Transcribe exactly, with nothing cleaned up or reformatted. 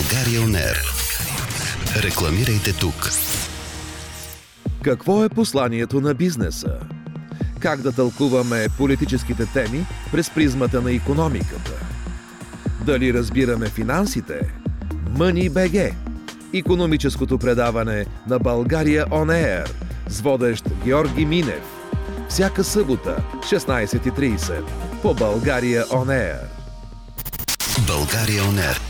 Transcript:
България Он Ер. Рекламирайте тук. Какво е посланието на бизнеса? Как да тълкуваме политическите теми през призмата на икономиката? Дали разбираме финансите? Money.bg. Икономическото предаване на България Он Ер с водещ Георги Минев. Всяка събота, шестнайсет и трийсет по България Он Ер. България Он Ер.